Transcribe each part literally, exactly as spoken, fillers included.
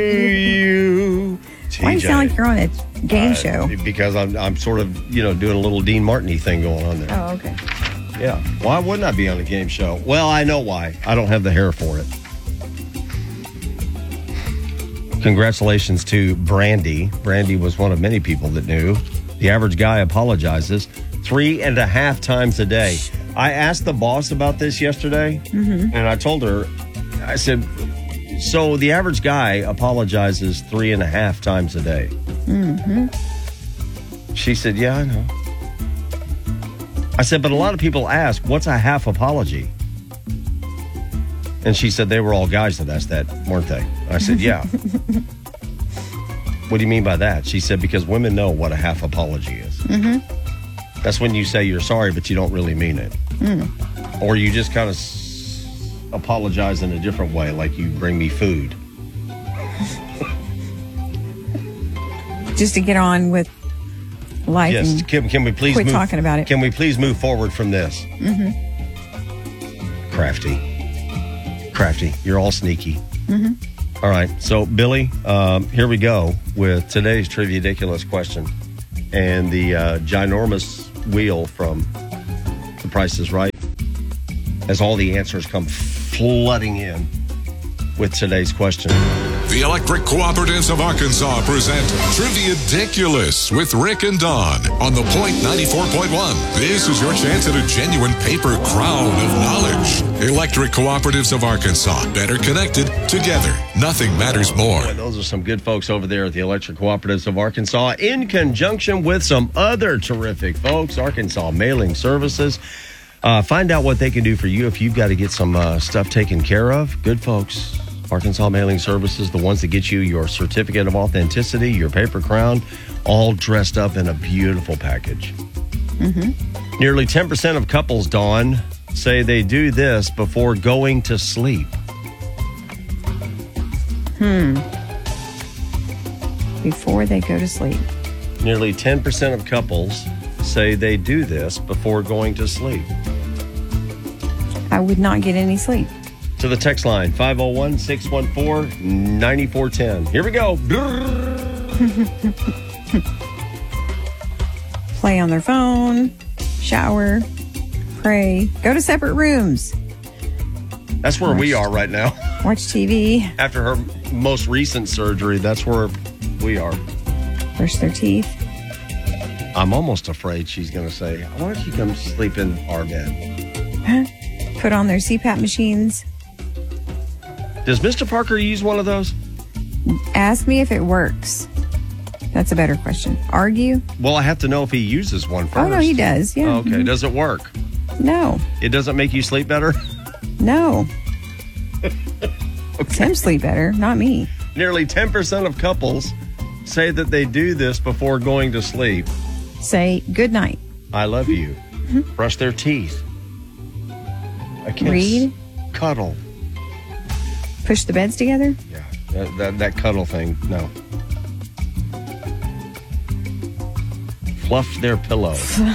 You. Why do you sound like you're on a game uh, show? Because I'm I'm sort of, you know, doing a little Dean Martin-y thing going on there. Oh, okay. Yeah. Why wouldn't I be on a game show? Well, I know why. I don't have the hair for it. Congratulations to Brandy. Brandy was one of many people that knew. The average guy apologizes three and a half times a day. I asked the boss about this yesterday, mm-hmm. and I told her, I said, so the average guy apologizes three and a half times a day. Mm-hmm. She said, yeah, I know. I said, but a lot of people ask, what's a half apology? And she said they were all guys that asked that, weren't they? I said, yeah. What do you mean by that? She said, because women know what a half apology is. Mm-hmm. That's when you say you're sorry, but you don't really mean it. Mm. Or you just kind of s- apologize in a different way, like you bring me food. Just to get on with life. Yes, and can, can we please quit move, talking about it. Can we please move forward from this? Mm-hmm. Crafty. Crafty. You're all sneaky. Mm-hmm. All right. So, Billy, um, here we go with today's Trivia-diculous question. And the uh, ginormous wheel from The Price is Right, as all the answers come flooding in with today's question. The Electric Cooperatives of Arkansas present Trivia-diculous with Rick and Dawn on the Point ninety-four point one. This is your chance at a genuine paper crown of knowledge. Electric Cooperatives of Arkansas. Better connected, together. Nothing matters more. Boy, those are some good folks over there at the Electric Cooperatives of Arkansas, in conjunction with some other terrific folks, Arkansas Mailing Services. Uh, find out what they can do for you if you've got to get some uh, stuff taken care of. Good folks. Arkansas Mailing Services, the ones that get you your certificate of authenticity, your paper crown, all dressed up in a beautiful package. Mm-hmm. Nearly ten percent of couples, Dawn, say they do this before going to sleep. Hmm. Before they go to sleep. Nearly ten percent of couples say they do this before going to sleep. I would not get any sleep. To the text line, five oh one, six one four, nine four one oh. Here we go. Play on their phone, shower, pray, go to separate rooms. That's where watch, we are right now. Watch T V. After her most recent surgery, that's where we are. Brush their teeth. I'm almost afraid she's going to say, why don't you come sleep in our bed? Huh? Put on their C PAP machines. Does Mister Parker use one of those? Ask me if it works. That's a better question. Argue? Well, I have to know if he uses one first. Oh, no, he does. Yeah. Oh, okay. Mm-hmm. Does it work? No. It doesn't make you sleep better? No. Okay. It's him sleep better, not me. Nearly ten percent of couples say that they do this before going to sleep. Say good night. I love you. Mm-hmm. Brush their teeth. A kiss. Read. Cuddle. Push the beds together. Yeah, that, that, that cuddle thing, no. Fluff their pillow.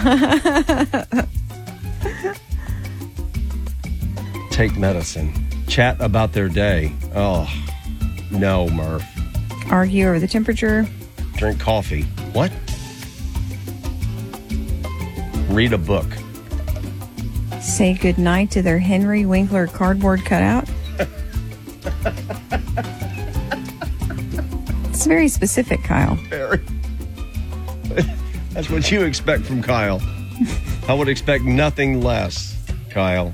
Take medicine. Chat about their day. Oh, no, Murph. Argue over the temperature. Drink coffee. What? Read a book. Say good night to their Henry Winkler cardboard cutout. It's very specific, Kyle. Very. That's what you expect from Kyle. I would expect nothing less, Kyle.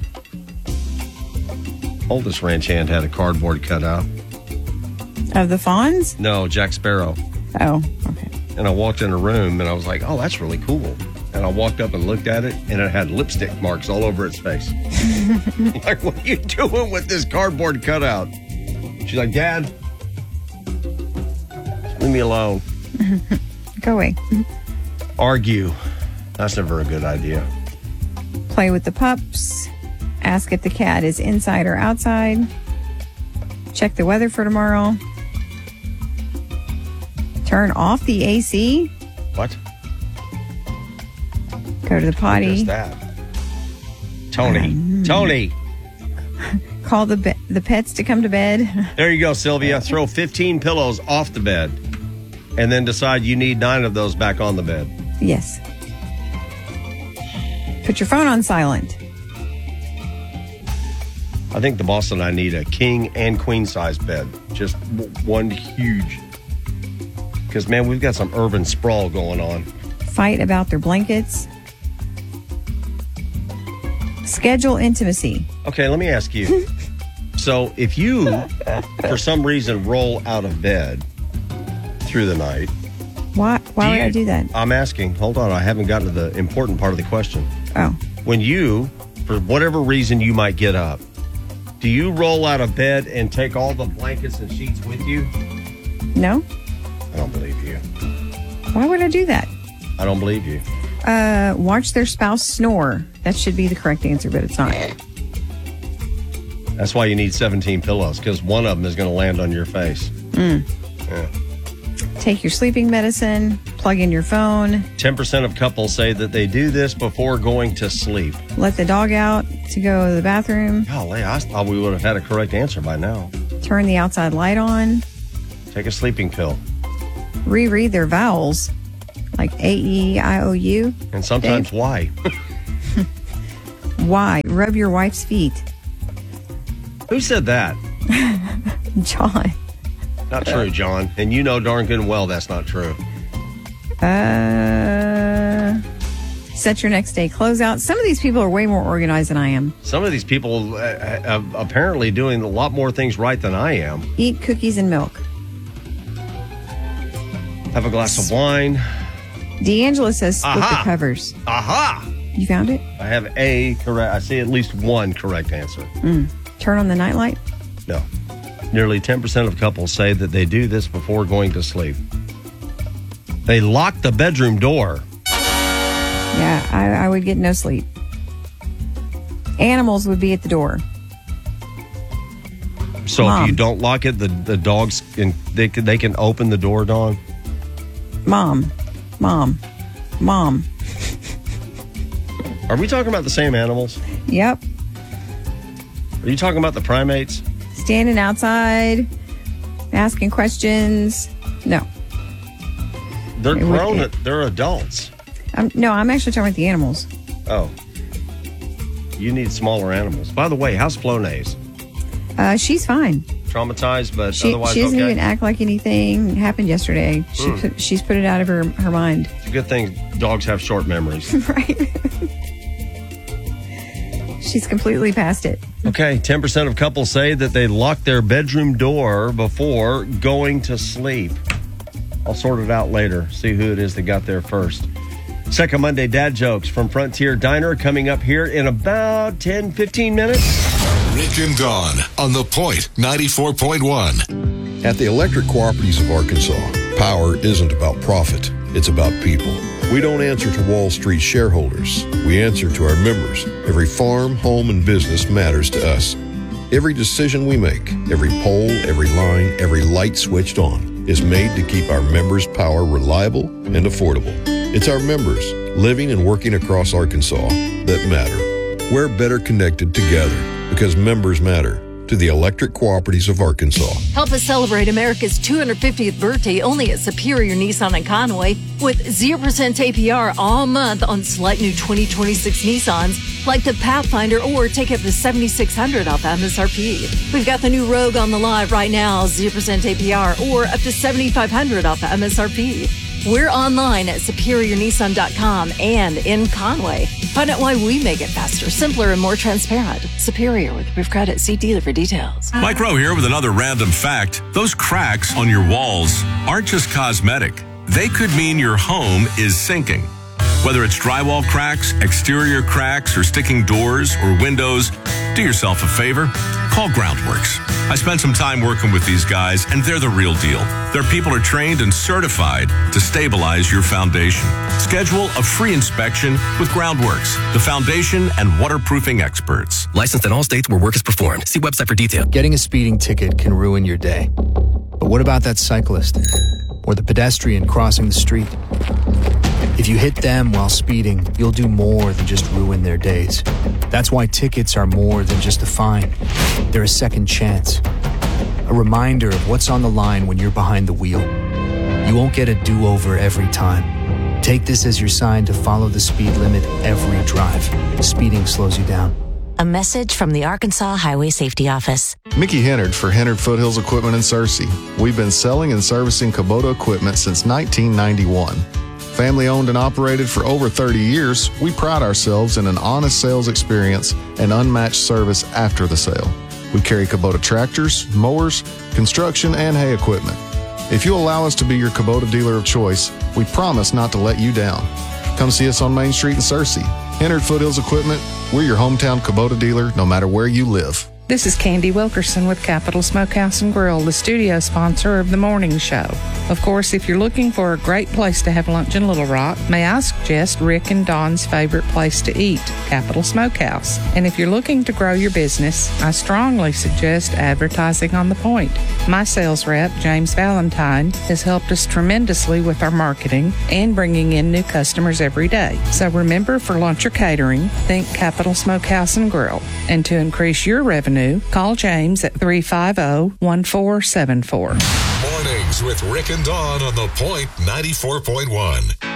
Oldest ranch hand had a cardboard cutout. Of the Fonz? No, Jack Sparrow. Oh, okay. And I walked in a room and I was like, oh, that's really cool. And I walked up and looked at it and it had lipstick marks all over its face. Like, what are you doing with this cardboard cutout? She's like, Dad, leave me alone. Go away. Argue. That's never a good idea. Play with the pups. Ask if the cat is inside or outside. Check the weather for tomorrow. Turn off the A C. What? Go to the potty. Who does that? Tony. Um, Tony. Call the be- the pets to come to bed. There you go, Sylvia. Throw fifteen pillows off the bed and then decide you need nine of those back on the bed. Yes. Put your phone on silent. I think the boss and I need a king and queen size bed. Just w- one huge. Because, man, we've got some urban sprawl going on. Fight about their blankets. Schedule intimacy. Okay, let me ask you. So if you, for some reason, roll out of bed through the night. Why, why do would you, I do that? I'm asking. Hold on. I haven't gotten to the important part of the question. Oh. When you, for whatever reason you might get up, do you roll out of bed and take all the blankets and sheets with you? No. I don't believe you. Why would I do that? I don't believe you. Uh, watch their spouse snore. That should be the correct answer, but it's not. That's why you need seventeen pillows, because one of them is going to land on your face. Mm. Yeah. Take your sleeping medicine. Plug in your phone. ten percent of couples say that they do this before going to sleep. Let the dog out to go to the bathroom. Golly, I thought we would have had a correct answer by now. Turn the outside light on. Take a sleeping pill. Reread their vowels, like A, E, I, O, U. And sometimes Dave? why? Why? Rub your wife's feet. Who said that? John. Not true, John. And you know darn good and well that's not true. Uh, set your next day closeout. Some of these people are way more organized than I am. Some of these people uh, are apparently doing a lot more things right than I am. Eat cookies and milk. Have a glass of wine. D'Angela says split Aha. the covers. Aha! You found it? I have a correct. I see at least one correct answer. Mm. Turn on the nightlight. No. Nearly ten percent of couples say that they do this before going to sleep. They lock the bedroom door. Yeah, I, I would get no sleep. Animals would be at the door. So Mom. if you don't lock it, the, the dogs can they can they can open the door, Dawn. Mom, mom, mom. Are we talking about the same animals? Yep. Are you talking about the primates? Standing outside, asking questions. No. They're It would- grown. it- They're adults. I'm, no, I'm actually talking about the animals. Oh. You need smaller animals. By the way, how's Flonase? Uh, she's fine. Traumatized, but She, otherwise she doesn't okay? even act like anything happened yesterday. She Mm. put, she's put it out of her, her mind. It's a good thing dogs have short memories. Right. She's completely past it. Okay, ten percent of couples say that they lock their bedroom door before going to sleep. I'll sort it out later, see who it is that got there first. Second Monday Dad Jokes from Frontier Diner coming up here in about ten, fifteen minutes. Rick and Dawn on The Point ninety-four point one. At the Electric Cooperatives of Arkansas, power isn't about profit, it's about people. We don't answer to Wall Street shareholders. We answer to our members. Every farm, home, and business matters to us. Every decision we make, every pole, every line, every light switched on is made to keep our members' power reliable and affordable. It's our members, living and working across Arkansas, that matter. We're better connected together because members matter. To the Electric Cooperatives of Arkansas. Help us celebrate America's two hundred fiftieth birthday only at Superior Nissan in Conway with zero percent A P R all month on select new twenty twenty-six Nissans like the Pathfinder, or take up to seventy-six hundred dollars off M S R P. We've got the new Rogue on the lot right now, zero percent A P R or up to seventy-five hundred dollars off M S R P. We're online at superior nissan dot com and in Conway. Find out why we make it faster, simpler, and more transparent. Superior with approved credit. See dealer for details. Mike Rowe here with another random fact. Those cracks on your walls aren't just cosmetic. They could mean your home is sinking. Whether it's drywall cracks, exterior cracks, or sticking doors or windows, do yourself a favor. Call Groundworks. I spent some time working with these guys, and they're the real deal. Their people are trained and certified to stabilize your foundation. Schedule a free inspection with Groundworks, the foundation and waterproofing experts. Licensed in all states where work is performed. See website for detail. Getting a speeding ticket can ruin your day. But what about that cyclist or the pedestrian crossing the street? If you hit them while speeding, you'll do more than just ruin their days. That's why tickets are more than just a fine. They're a second chance. A reminder of what's on the line when you're behind the wheel. You won't get a do-over every time. Take this as your sign to follow the speed limit every drive. Speeding slows you down. A message from the Arkansas Highway Safety Office. Mickey Hennard for Hennard Foothills Equipment in Searcy. We've been selling and servicing Kubota equipment since nineteen ninety-one. Family owned and operated for over thirty years, we pride ourselves in an honest sales experience and unmatched service after the sale. We carry Kubota tractors, mowers, construction, and hay equipment. If you allow us to be your Kubota dealer of choice, we promise not to let you down. Come see us on Main Street in Searcy. Hennard Foothills Equipment, we're your hometown Kubota dealer no matter where you live. This is Candy Wilkerson with Capital Smokehouse and Grill, the studio sponsor of the morning show. Of course, if you're looking for a great place to have lunch in Little Rock, may I suggest Rick and Don's favorite place to eat, Capital Smokehouse. And if you're looking to grow your business, I strongly suggest advertising on the Point. My sales rep, James Valentine, has helped us tremendously with our marketing and bringing in new customers every day. So remember, for lunch or catering, think Capital Smokehouse and Grill. And to increase your revenue, call James at three five zero, one four seven four. Mornings with Rick and Dawn on the Point ninety-four point one.